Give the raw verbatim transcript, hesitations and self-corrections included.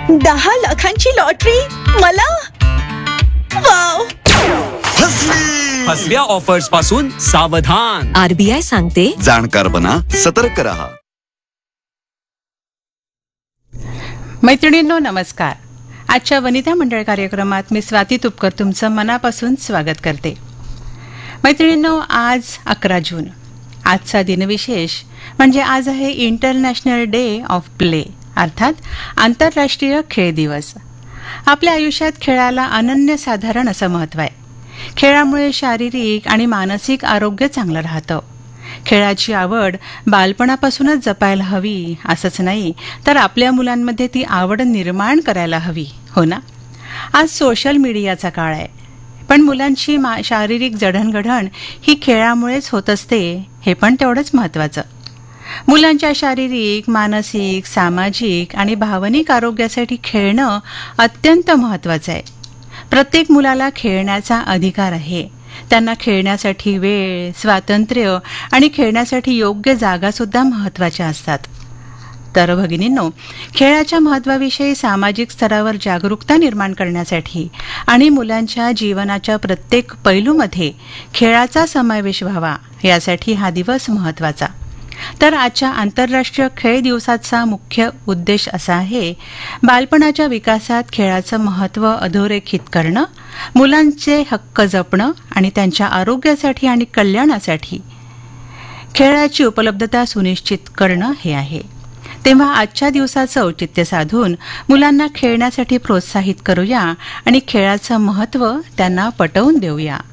दहा लाखांची लॉटरी मला? वाव! फसव्या ऑफर्स पासून सावधान. आरबीआय सांगते, जाणकार बना, सतर्क रहा. मैत्रिणींनो नमस्कार. आजच्या वनिता मंडळ कार्यक्रमात मी स्वाती तुपकर तुमचं मनापासून स्वागत करते. मैत्रिणींनो, आज अकरा जून. आजचा दिनविशेष म्हणजे आज आहे इंटरनॅशनल डे ऑफ प्ले, अर्थात आंतरराष्ट्रीय खेळ दिवस. आपल्या आयुष्यात खेळाला अनन्यसाधारण असं महत्त्व आहे. खेळामुळे शारीरिक आणि मानसिक आरोग्य चांगलं राहतं. खेळाची आवड बालपणापासूनच जपायला हवी असंच नाही, तर आपल्या मुलांमध्ये ती आवड निर्माण करायला हवी, हो ना? आज सोशल मीडियाचा काळ आहे, पण मुलांची मा शारीरिक जडणघडण ही खेळामुळेच होत असते, हे पण तेवढंच महत्त्वाचं. मुलांच्या शारीरिक, मानसिक, सामाजिक आणि भावनिक आरोग्यासाठी खेळणं अत्यंत महत्त्वाचं आहे. प्रत्येक मुलाला खेळण्याचा अधिकार आहे. त्यांना खेळण्यासाठी वेळ, स्वातंत्र्य आणि खेळण्यासाठी योग्य जागासुद्धा महत्त्वाच्या असतात. तर भगिनींनो, खेळाच्या महत्त्वाविषयी सामाजिक स्तरावर जागरूकता निर्माण करण्यासाठी आणि मुलांच्या जीवनाच्या प्रत्येक पैलूमध्ये खेळाचा समावेश व्हावा, यासाठी हा दिवस महत्त्वाचा. तर आजच्या आंतरराष्ट्रीय खेळ दिवसाचा मुख्य उद्देश असा आहे, बालपणाच्या विकासात खेळाचं महत्त्व अधोरेखित करणं, मुलांचे हक्क जपणं आणि त्यांच्या आरोग्यासाठी आणि कल्याणासाठी खेळाची उपलब्धता सुनिश्चित करणं हे आहे. तेव्हा आजच्या दिवसाचं औचित्य साधून मुलांना खेळण्यासाठी प्रोत्साहित करूया आणि खेळाचं महत्त्व त्यांना पटवून देऊया.